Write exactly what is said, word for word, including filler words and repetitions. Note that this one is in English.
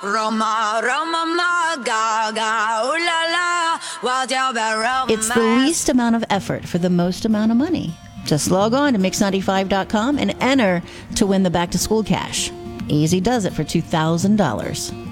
Roma, Roma, ma, ga, ga, ooh la la, wild yellow romance. It's the least amount of effort for the most amount of money. Just log on to mix ninety-five dot com and enter to win the back to school cash. Easy does it for two thousand dollars.